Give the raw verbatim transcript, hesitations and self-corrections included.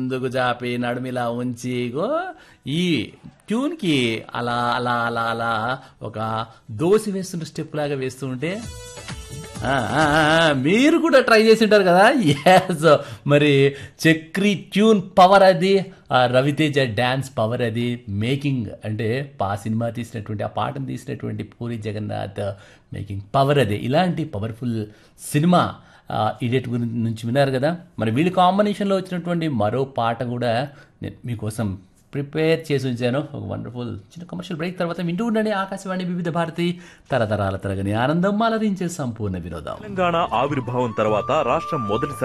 ముందుకు చాపి నడుమిలా ఉంచి ఇగో ఈ ట్యూన్కి అలా అలా అలా అలా ఒక దోశ వేస్తున్న స్టెప్ లాగా వేస్తూ ఉంటే ఆ, ఆ, ఆ, మీరు కూడా ట్రై చేసి ఉంటారు కదా. ఎస్, మరి చక్రి ట్యూన్ పవర్ అది, ఆ రవితేజ డ్యాన్స్ పవర్ అది, మేకింగ్ అంటే పా సినిమా తీసినటువంటి ఆ పాటను తీసినటువంటి పూరి జగన్నాథ్ మేకింగ్ పవర్ అది. ఇలాంటి పవర్ఫుల్ సినిమా ఇడియట్ గురించి నుంచి విన్నారు కదా. మరి వీళ్ళ కాంబినేషన్లో వచ్చినటువంటి మరో పాట కూడా నేను మీకోసం ప్రిపేర్ చేసి ఉంచాను. ఒక వండర్ఫుల్ చిన్న కమర్షియల్ బ్రేక్ తర్వాత వింటూ ఉండండి ఆకాశవాణి వివిధ భారతి, తరతరాల తరగని ఆనందం అలరించే సంపూర్ణ వినోదం. తెలంగాణ ఆవిర్భావం తర్వాత రాష్ట్రం మొదటి